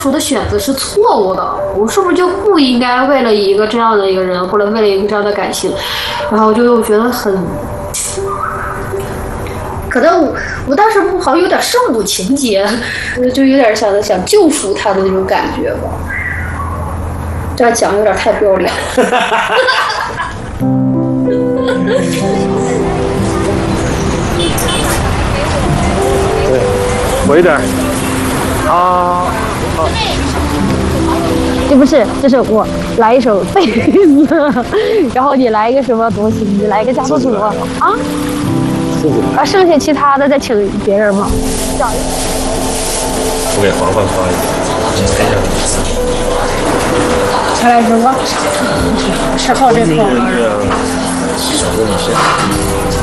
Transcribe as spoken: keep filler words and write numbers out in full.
出的选择是错误的，我是不是就不应该为了一个这样的一个人，或者为了一个这样的感情，然后就觉得很，可能我我当时好像有点圣母情节，就有点想想救赎他的那种感觉吧。这样讲有点太不要脸。 对，稳一点。啊。 这不是，这是我来一首贝斯，然后你来一个什么东西？你来一个加速组啊？啊，剩下其他的再请别人吗？ 我给黄黄发一个，看一下。 才来什么？是靠这个。 小问一下。